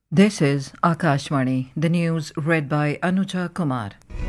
This is Akashvani, the news read by Anuja Kumar.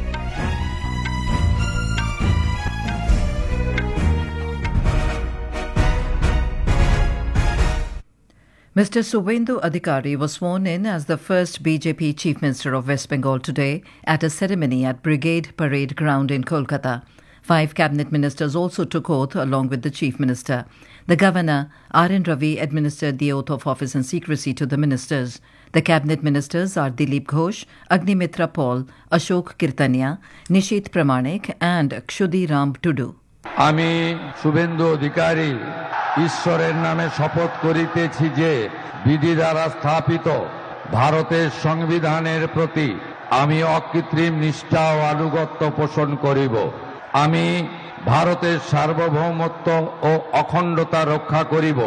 Mr. Suvendu Adhikari was sworn in as the first BJP Chief Minister of West Bengal today at a ceremony at Brigade Parade Ground in Kolkata. 5 cabinet ministers also took oath along with the Chief Minister. The Governor, R.N. Ravi, administered the oath of office in secrecy to the ministers. The cabinet ministers are Dilip Ghosh, Agnimitra Paul, Ashok Kirtania, Nishit Pramanik and Kshudi Ram Tudu. আমি শুভেন্দু অধিকারী ঈশ্বরের নামে শপথ করিতেছি যে বিধি দ্বারা স্থাপিত ভারতের সংবিধানের প্রতি আমি অকৃত্রিম নিষ্ঠা ও আনুগত্য পোষণ করিব। আমি ভারতের সার্বভৌমত্ব ও অখণ্ডতা রক্ষা করিব।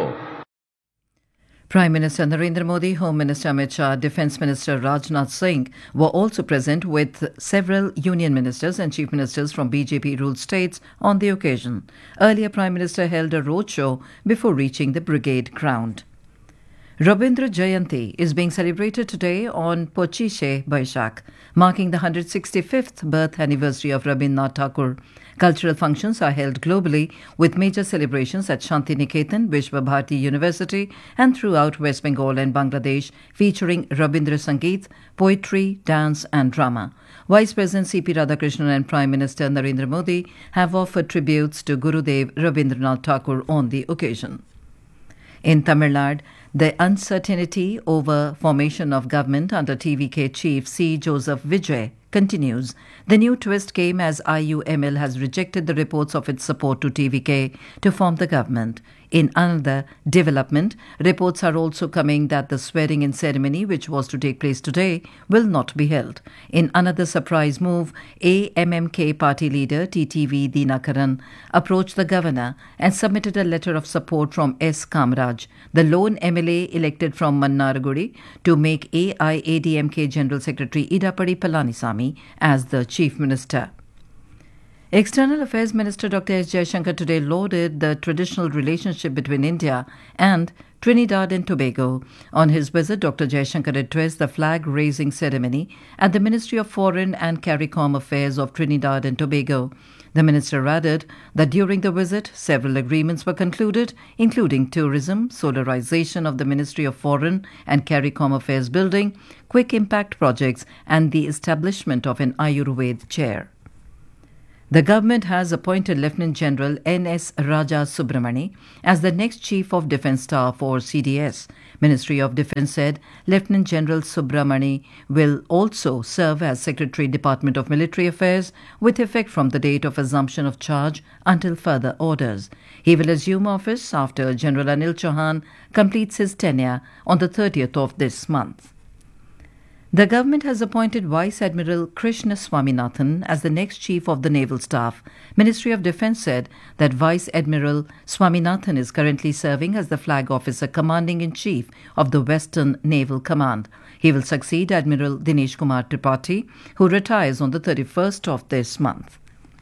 Prime Minister Narendra Modi, Home Minister Amit Shah, Defence Minister Rajnath Singh were also present with several union ministers and chief ministers from BJP-ruled states on the occasion. Earlier, Prime Minister held a roadshow before reaching the brigade ground. Rabindra Jayanti is being celebrated today on Pochishe Baishakh, marking the 165th birth anniversary of Rabindranath Tagore. Cultural functions are held globally with major celebrations at Shanti Niketan, Vishwa Bharati University and throughout West Bengal and Bangladesh, featuring Rabindra Sangeet, poetry, dance and drama. Vice President C.P. Radhakrishnan and Prime Minister Narendra Modi have offered tributes to Gurudev Rabindranath Tagore on the occasion. In Tamil Nadu, the uncertainty over formation of government under TVK chief C. Joseph Vijay continues. The new twist came as IUML has rejected the reports of its support to TVK to form the government. In another development, reports are also coming that the swearing-in ceremony, which was to take place today, will not be held. In another surprise move, AMMK party leader TTV Dinakaran approached the governor and submitted a letter of support from S. Kamraj, the lone MLA elected from Mannargudi, to make AIADMK General Secretary Idapadi Palanisamy as the Chief Minister. External Affairs Minister Dr. S. Jaishankar today lauded the traditional relationship between India and Trinidad and Tobago. On his visit, Dr. Jaishankar addressed the flag-raising ceremony at the Ministry of Foreign and CARICOM Affairs of Trinidad and Tobago. The minister added that during the visit, several agreements were concluded, including tourism, solarization of the Ministry of Foreign and CARICOM Affairs building, quick impact projects, and the establishment of an Ayurveda chair. The government has appointed Lieutenant General N.S. Raja Subramani as the next Chief of Defence Staff or CDS. Ministry of Defence said Lieutenant General Subramani will also serve as Secretary Department of Military Affairs with effect from the date of assumption of charge until further orders. He will assume office after General Anil Chauhan completes his tenure on the 30th of this month. The government has appointed Vice Admiral Krishna Swaminathan as the next Chief of the Naval Staff. Ministry of Defence said that Vice Admiral Swaminathan is currently serving as the Flag Officer Commanding-in-Chief of the Western Naval Command. He will succeed Admiral Dinesh Kumar Tripathi, who retires on the 31st of this month.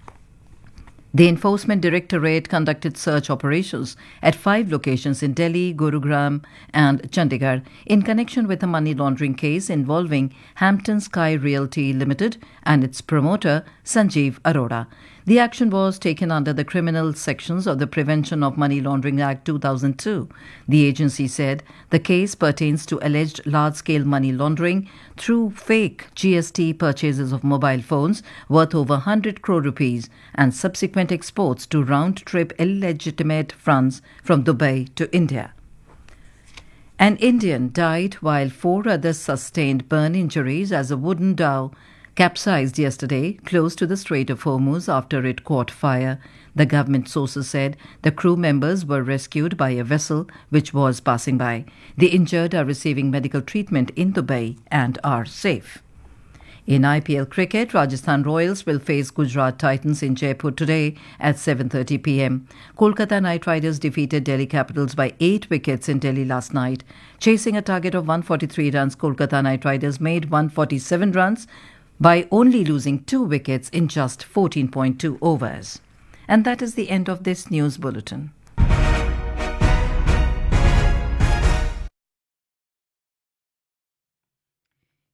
The Enforcement Directorate conducted search operations at 5 locations in Delhi, Gurugram and Chandigarh in connection with a money laundering case involving Hampton Sky Realty Limited and its promoter Sanjeev Arora. The action was taken under the criminal sections of the Prevention of Money Laundering Act 2002. The agency said the case pertains to alleged large-scale money laundering through fake GST purchases of mobile phones worth over 100 crore rupees and subsequent exports to round-trip illegitimate funds from Dubai to India. An Indian died while 4 others sustained burn injuries as a wooden dhow capsized yesterday close to the Strait of Hormuz after it caught fire. The government sources said the crew members were rescued by a vessel which was passing by. The injured are receiving medical treatment in Dubai and are safe. In IPL cricket, Rajasthan Royals will face Gujarat Titans in Jaipur today at 7:30 p.m. Kolkata Knight Riders defeated Delhi Capitals by 8 wickets in Delhi last night. Chasing a target of 143 runs, Kolkata Knight Riders made 147 runs by only losing 2 wickets in just 14.2 overs. And that is the end of this news bulletin.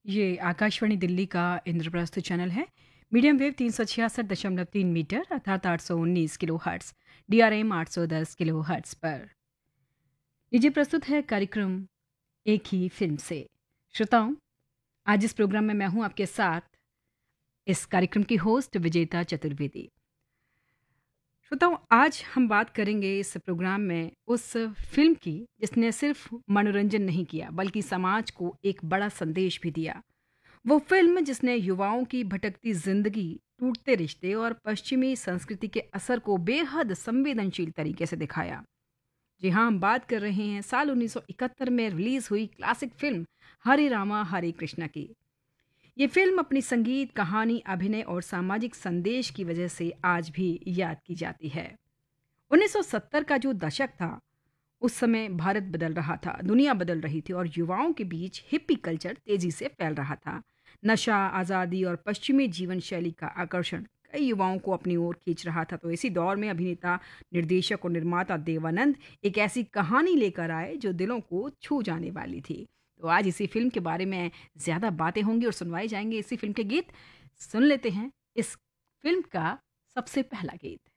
ये आकाशवाणी दिल्ली का Indraprastha channel है। Medium wave 366.3 metre अर्थात 819 kilo hertz, DRM 810 kilo hertz पर। लीजिए प्रस्तुत है कार्यक्रम एक ही फिल्म से। श्रोताओं, आज इस प्रोग्राम में मैं हूं आपके साथ, इस कार्यक्रम की होस्ट विजेता चतुर्वेदी। श्रोताओं, आज हम बात करेंगे इस प्रोग्राम में उस फिल्म की जिसने सिर्फ मनोरंजन नहीं किया बल्कि समाज को एक बड़ा संदेश भी दिया। वो फिल्म जिसने युवाओं की भटकती जिंदगी, टूटते रिश्ते और पश्चिमी संस्कृति के असर को बेहद संवेदनशील तरीके से दिखाया। जी हाँ, हम बात कर रहे हैं साल 1971 में रिलीज हुई क्लासिक फिल्म हरे रामा हरे कृष्णा की। ये फिल्म अपनी संगीत, कहानी, अभिनय और सामाजिक संदेश की वजह से आज भी याद की जाती है। 1970 का जो दशक था, उस समय भारत बदल रहा था, दुनिया बदल रही थी और युवाओं के बीच हिप्पी कल्चर तेजी से फैल रहा था। नशा, आज़ादी और पश्चिमी जीवन शैली का आकर्षण कई युवाओं को अपनी ओर खींच रहा था। तो इसी दौर में अभिनेता, निर्देशक और निर्माता देवानंद एक ऐसी कहानी लेकर आए जो दिलों को छू जाने वाली थी। तो आज इसी फिल्म के बारे में ज़्यादा बातें होंगी और सुनवाए जाएंगे इसी फिल्म के गीत। सुन लेते हैं इस फिल्म का सबसे पहला गीत।